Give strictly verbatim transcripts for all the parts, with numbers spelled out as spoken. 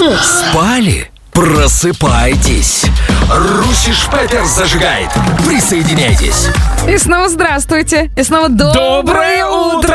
Спали? Просыпайтесь. Руссиш Петер зажигает. Присоединяйтесь. И снова здравствуйте. И снова доброе, доброе утро.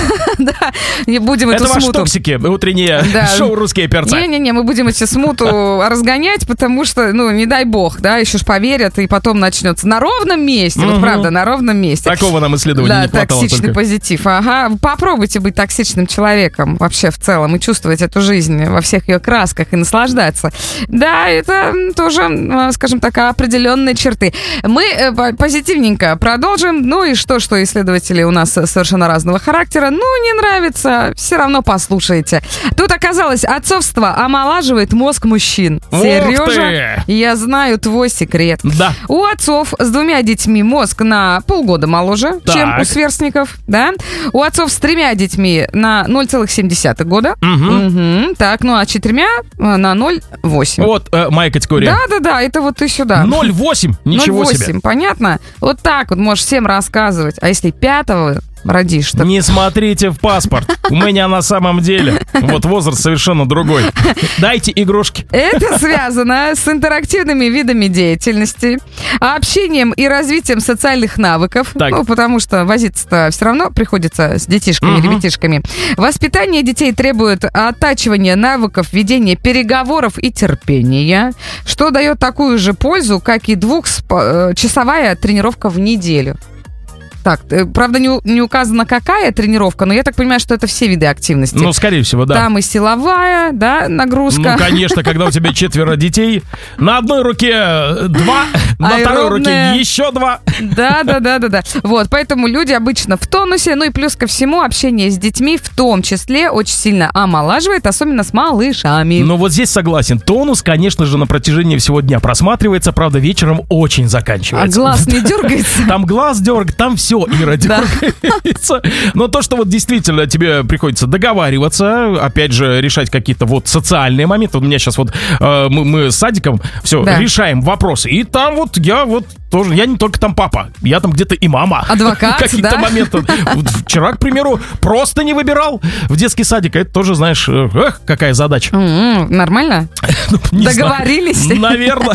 Да, не будем эту смуту. Это ваши токсики, утреннее да. шоу «Русские перцы». Не-не-не, мы будем эти смуту разгонять, потому что, ну, не дай бог, да, еще ж поверят, и потом начнется на ровном месте, вот правда, на ровном месте. Такого нам исследования да, не хватало токсичный только. позитив, ага. Попробуйте быть токсичным человеком вообще в целом и чувствовать эту жизнь во всех ее красках и наслаждаться. Да, это тоже, скажем так, определенные черты. Мы позитивненько продолжим. Ну и что, что исследователи у нас совершенно разного характера. Ну, не нравится, все равно послушайте. Тут оказалось, отцовство омолаживает мозг мужчин. Сережа, я знаю твой секрет. Да. У отцов с двумя детьми мозг на полгода моложе, так. чем у сверстников. Да? У отцов с тремя детьми на ноль целых семь десятых года. Угу. Угу. Так, ну а четырьмя на ноль целых восемь. Вот э, моя категория. Да-да-да, это вот ты сюда. ноль целых восемь, ничего ноль целых восемь, себе. Понятно? Вот так вот можешь всем рассказывать. А если пятого родишь, то... Не смотрите в паспорт. У меня на самом деле вот возраст совершенно другой. Дайте игрушки. Это связано с интерактивными видами деятельности, общением и развитием социальных навыков. Так. Ну, потому что возиться-то все равно приходится с детишками, угу. ребятишками. Воспитание детей требует оттачивания навыков ведения переговоров и терпения, что дает такую же пользу, как и двухчасовая тренировка в неделю. Так, правда, не, не указано, какая тренировка, но я так понимаю, что это все виды активности. Ну, скорее всего, да. Там и силовая, да, нагрузка. Ну, конечно, когда у тебя четверо детей, на одной руке два, на Аэробная. Второй руке еще два. Да, да, да, да, да. Вот, поэтому люди обычно в тонусе, ну и плюс ко всему общение с детьми в том числе очень сильно омолаживает, особенно с малышами. Ну, вот здесь согласен. Тонус, конечно же, на протяжении всего дня просматривается, правда, вечером очень заканчивается. А глаз не дергается? Там глаз дергает, там все. Все, Ира, дергается. Да. Но то, что вот действительно тебе приходится договариваться, опять же, решать какие-то вот социальные моменты. У меня сейчас вот э, мы, мы с садиком все да. решаем вопросы. И там вот я вот тоже, я не только там папа, я там где-то и мама. Адвокат, какие-то да? моменты. Вот вчера, к примеру, просто не выбирал в детский садик. Это тоже, знаешь, эх, какая задача. Mm-hmm. Нормально? ну, Договорились? Знаю. Наверное.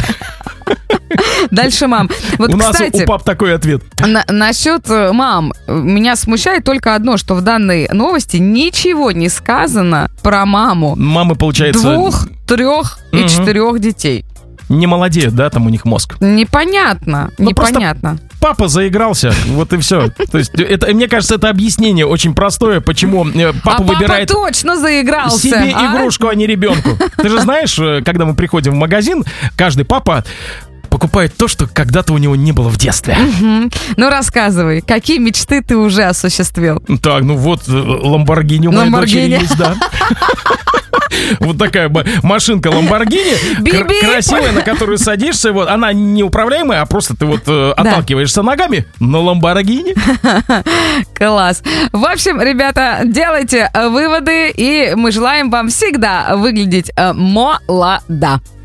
Дальше мам. Вот, у кстати, нас у пап такой ответ. На, насчет мам. Меня смущает только одно, что в данной новости ничего не сказано про маму. Мамы, получается... Двух, трех и угу. четырех детей. Не молодеют, да, там у них мозг? Непонятно, ну, непонятно. Папа заигрался, вот и все. То есть, это, мне кажется, это объяснение очень простое, почему папа а выбирает папа точно заигрался, себе а? игрушку, а не ребенку. Ты же знаешь, когда мы приходим в магазин, каждый папа покупает то, что когда-то у него не было в детстве. Угу. Ну, рассказывай, какие мечты ты уже осуществил? Так, ну вот, Ламборгини у моей дочери есть, да. Вот такая машинка Ламборгини, красивая, на которую садишься. Вот, она неуправляемая, а просто ты вот э, отталкиваешься да. ногами на Ламборгини. Класс. В общем, ребята, делайте выводы, и мы желаем вам всегда выглядеть э, молодо.